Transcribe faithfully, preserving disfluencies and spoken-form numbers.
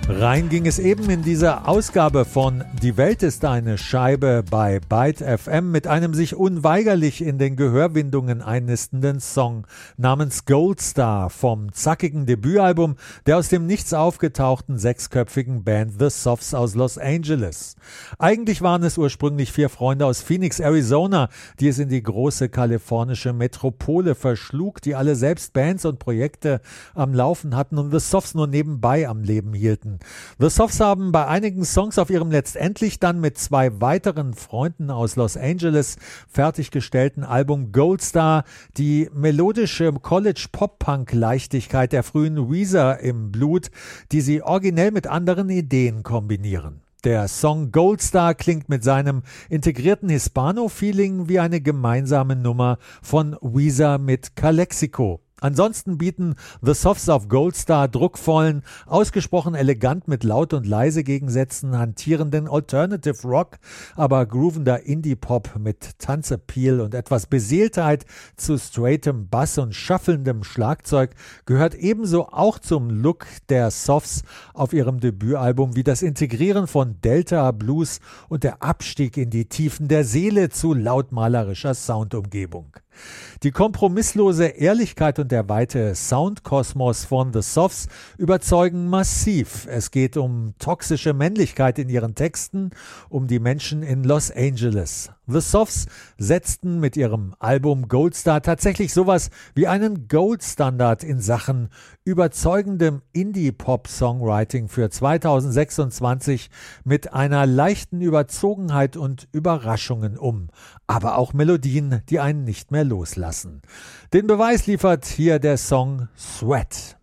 Rein ging es eben in dieser Ausgabe von Die Welt ist eine Scheibe bei Byte F M mit einem sich unweigerlich in den Gehörwindungen einnistenden Song namens Gold Star vom zackigen Debütalbum der aus dem Nichts aufgetauchten sechsköpfigen Band The Soffs aus Los Angeles. Eigentlich waren es ursprünglich vier Freunde aus Phoenix, Arizona, die es in die große kalifornische Metropole verschlug, die alle selbst Bands und Projekte am Laufen hatten und The Soffs nur nebenbei am Leben hielten. The Soffs haben bei einigen Songs auf ihrem letztendlich dann mit zwei weiteren Freunden aus Los Angeles fertiggestellten Album Gold Star die melodische College-Pop-Punk-Leichtigkeit der frühen Weezer im Blut, die sie originell mit anderen Ideen kombinieren. Der Song Gold Star klingt mit seinem integrierten Hispano-Feeling wie eine gemeinsame Nummer von Weezer mit Calexico. Ansonsten bieten The Soffs auf Gold Star druckvollen, ausgesprochen elegant mit laut und leise Gegensätzen hantierenden Alternative Rock, aber groovender Indie-Pop mit Tanzappeal und etwas Beseeltheit zu straightem Bass und schaffelndem Schlagzeug gehört ebenso auch zum Look der Soffs auf ihrem Debütalbum wie das Integrieren von Delta Blues und der Abstieg in die Tiefen der Seele zu lautmalerischer Soundumgebung. Die kompromisslose Ehrlichkeit und der weite Soundkosmos von The Soffs überzeugen massiv. Es geht um toxische Männlichkeit in ihren Texten, um die Menschen in Los Angeles. The Soffs setzten mit ihrem Album Gold Star tatsächlich sowas wie einen Goldstandard in Sachen überzeugendem Indie-Pop-Songwriting für zweitausendsechsundzwanzig mit einer leichten Überzogenheit und Überraschungen um, aber auch Melodien, die einen nicht mehr loslassen. Den Beweis liefert hier der Song Sweat.